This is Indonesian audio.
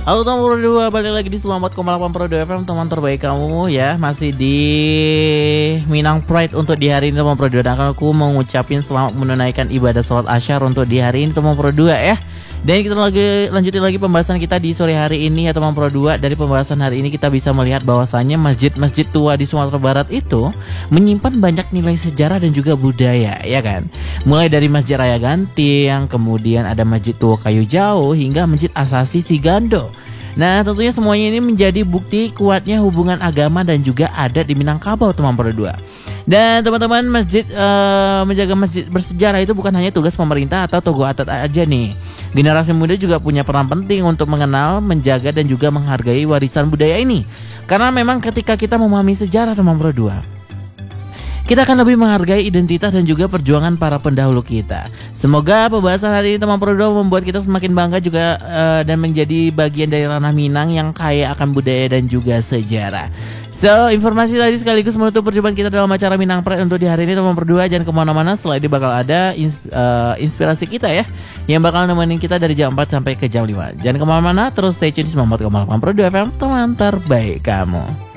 Halo teman Pro 2, balik lagi di 94,8 Pro 2 FM, teman terbaik kamu ya. Masih di Minang Pride untuk di hari ini teman Pro 2. Dan aku mau ngucapin selamat menunaikan ibadah sholat asyar untuk di hari ini teman Pro 2 ya. Dan kita lanjutin lagi pembahasan kita di sore hari ini ya teman Pro 2. Dari pembahasan hari ini kita bisa melihat bahwasannya masjid-masjid tua di Sumatera Barat itu menyimpan banyak nilai sejarah dan juga budaya ya kan. Mulai dari Masjid Raya Gantiang, kemudian ada Masjid Tua Kayu Jauh, hingga Masjid Asasi Sigando. Nah tentunya semuanya ini menjadi bukti kuatnya hubungan agama dan juga adat di Minangkabau teman Pro 2. Dan teman-teman, menjaga masjid bersejarah itu bukan hanya tugas pemerintah atau tokoh adat aja nih. Generasi muda juga punya peran penting untuk mengenal, menjaga dan juga menghargai warisan budaya ini. Karena memang ketika kita memahami sejarah teman Pro 2, kita akan lebih menghargai identitas dan juga perjuangan para pendahulu kita. Semoga pembahasan hari ini teman Pro 2 membuat kita semakin bangga juga dan menjadi bagian dari ranah Minang yang kaya akan budaya dan juga sejarah. So, informasi tadi sekaligus menutup perjumpaan kita dalam acara Minang Pride untuk di hari ini teman Pro 2. Jangan kemana-mana, setelah ini bakal ada inspirasi kita ya, yang bakal nemenin kita dari jam 4 sampai ke jam 5. Jangan kemana-mana, terus stay tune di 94,8 Pro 2 FM, teman terbaik kamu.